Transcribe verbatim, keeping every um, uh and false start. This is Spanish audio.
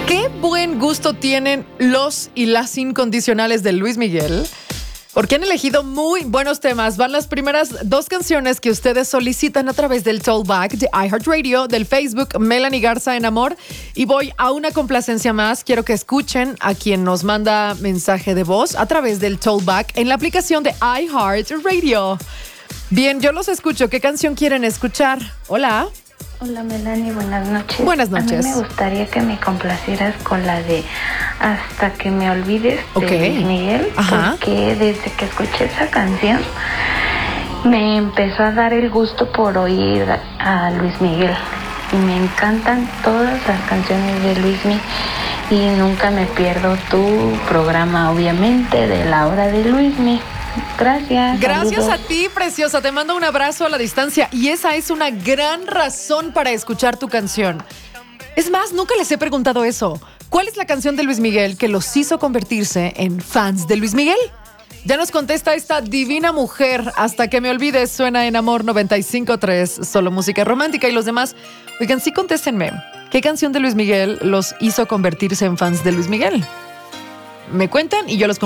Qué buen gusto tienen los y las incondicionales de Luis Miguel, porque han elegido muy buenos temas. Van las primeras dos canciones que ustedes solicitan a través del Tollback de iHeartRadio, del Facebook Melanie Garza en Amor. Y voy a una complacencia más. Quiero que escuchen a quien nos manda mensaje de voz a través del Tollback en la aplicación de iHeartRadio. Bien, yo los escucho. ¿Qué canción quieren escuchar? Hola. Hola Melanie, buenas noches. Buenas noches. A mí me gustaría que me complacieras con la de Hasta que me olvides de okay. Luis Miguel. Ajá. Porque desde que escuché esa canción me empezó a dar el gusto por oír a Luis Miguel. Y me encantan todas las canciones de Luis Miguel. Y nunca me pierdo tu programa, obviamente, de la hora de Luis Miguel. Gracias. Gracias saludos. a ti, preciosa. Te mando un abrazo a la distancia. Y esa es una gran razón para escuchar tu canción. Es más, nunca les he preguntado eso. ¿Cuál es la canción de Luis Miguel que los hizo convertirse en fans de Luis Miguel? Ya nos contesta esta divina mujer. Hasta que me olvides, suena en Amor noventa y cinco punto tres. Solo música romántica. Y los demás, oigan, sí contéstenme. ¿Qué canción de Luis Miguel los hizo convertirse en fans de Luis Miguel? Me cuentan y yo los